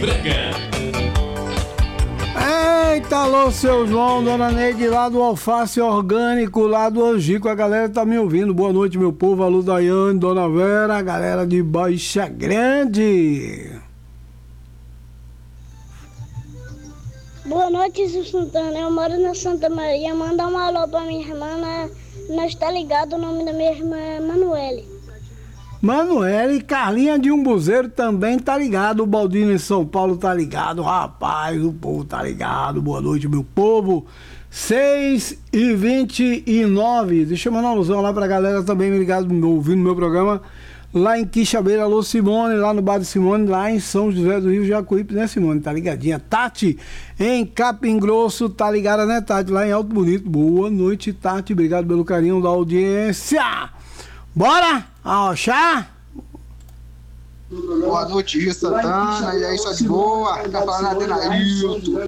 Brega. Eita, alô, seu João, dona Neide, lá do Alface Orgânico, lá do Angico, a galera tá me ouvindo. Boa noite, meu povo, alô, Daiane, dona Vera, a galera de Baixa Grande. Boa noite, Zé Santana. Eu moro na Santa Maria. Manda um alô pra minha irmã. Nós tá ligado, o nome da minha irmã é Manuele. Manuele e Carlinha de Umbuzeiro também tá ligado. O Baldino em São Paulo tá ligado. Rapaz, o povo tá ligado. Boa noite, meu povo. 6h29. Deixa eu mandar uma alusão lá pra galera também ligado, ouvindo meu programa. Lá em Quixabeira, alô Simone, lá no bar de Simone, lá em São José do Rio Jacuípe, né, Simone? Tá ligadinha. Tati, em Capim Grosso, tá ligada, né, Tati? Lá em Alto Bonito. Boa noite, Tati. Obrigado pelo carinho da audiência. Bora arrochar? Boa noite, Rio Santana. E aí, só de boa. Tá falando a Adenailton.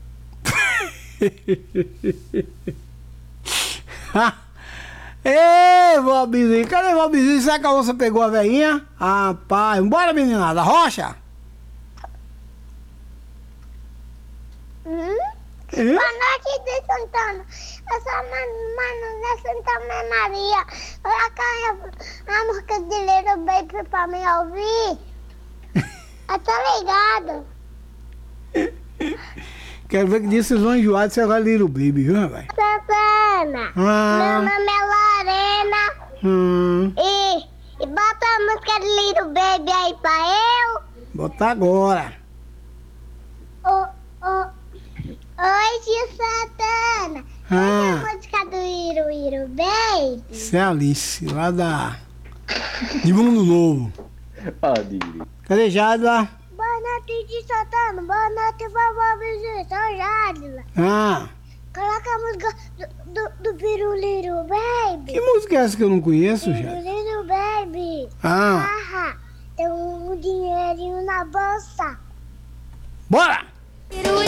Ei, Bobizinho, cadê Bobizinho? Será que a moça pegou a velhinha? Rapaz, bora, meninada, rocha! Boa noite, Zé Santana. Eu sou a Manu da Santa Maria. Coloca a música de Little Baby pra me ouvir. Eu tô ligado. Quero ver que dia vocês vão enjoar de ser Little Baby, viu, rapaz? Santana, meu nome é Lorena. E bota a música de Little Baby aí pra eu. Bota agora. Oi, Tio Santana. Essa é a música do Little Baby. Isso é a Alice, lá de Mundo Novo. Cadê Jadla? Boa noite, Tio Santana. Boa noite, vovó Vizinho. Sou Jadla. Coloca a música do Little Baby. Que música é essa que eu não conheço, Jadla? Little Baby. Tem um dinheirinho na bolsa. Bora!